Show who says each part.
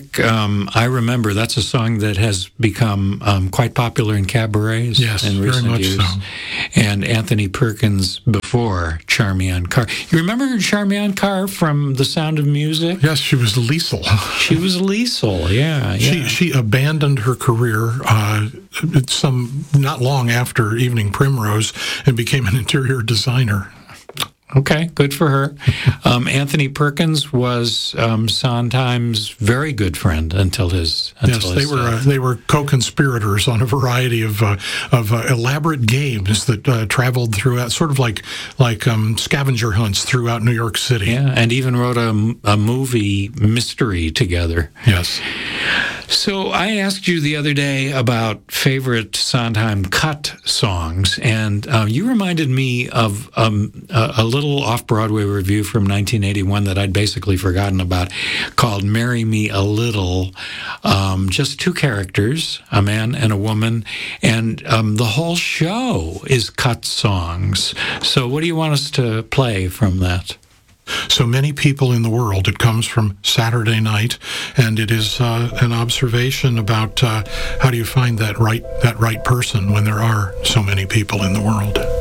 Speaker 1: think I Remember, that's a song that has become quite popular in cabarets in
Speaker 2: very
Speaker 1: recent
Speaker 2: much
Speaker 1: years.
Speaker 2: so.
Speaker 1: And Anthony Perkins before Charmian Carr. You remember Charmian Carr from The Sound of Music?
Speaker 2: Yes, she was Liesel.
Speaker 1: She was Liesel, yeah.
Speaker 2: She abandoned her career not long after Evening Primrose and became an interior designer.
Speaker 1: Okay, good for her. Anthony Perkins was Sondheim's very good friend until his death.
Speaker 2: They were co-conspirators on a variety of elaborate games that traveled throughout, sort of like scavenger hunts throughout New York City.
Speaker 1: Yeah, and even wrote a movie mystery together.
Speaker 2: Yes.
Speaker 1: So I asked you the other day about favorite Sondheim cut songs, and you reminded me of a little off-Broadway review from 1981 that I'd basically forgotten about, called Marry Me a Little. Just two characters, a man and a woman, and the whole show is cut songs. So what do you want us to play from that?
Speaker 2: So Many People in the World. It comes from Saturday Night, and it is an observation about how do you find that right person when there are so many people in the world.